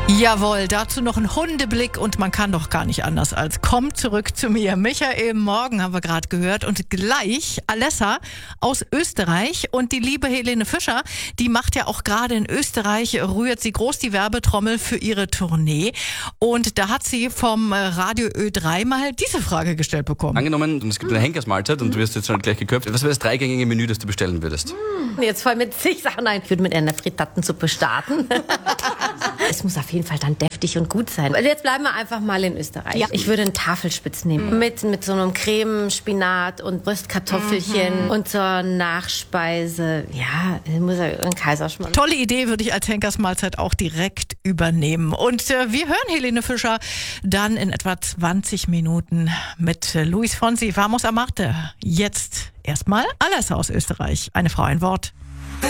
Jawohl, dazu noch ein Hundeblick und man kann doch gar nicht anders als komm zurück zu mir. Michael Morgen haben wir gerade gehört und gleich Alessa aus Österreich und die liebe Helene Fischer, die macht ja auch gerade in Österreich, rührt sie groß die Werbetrommel für ihre Tournee und da hat sie vom Radio Ö3 mal diese Frage gestellt bekommen. Angenommen, es gibt eine Henkersmahlzeit und du wirst jetzt schon gleich geköpft. Was wäre das dreigängige Menü, das du bestellen würdest? Jetzt fallen mir zig Sachen ein. Ich würde mit einer Frittatensuppe starten. Es muss auf jeden Fall dann deftig und gut sein. Jetzt bleiben wir einfach mal in Österreich. Ja. Ich würde einen Tafelspitz nehmen. Mit so einem Creme, Spinat und Röstkartoffelchen. Und zur Nachspeise, muss ein Kaiserschmarrn. Tolle Idee, würde ich als Henkersmahlzeit auch direkt übernehmen. Und wir hören Helene Fischer dann in etwa 20 Minuten mit Luis Fonsi, Vamos a Marte. Jetzt erstmal Alessa aus Österreich. Eine Frau, ein Wort.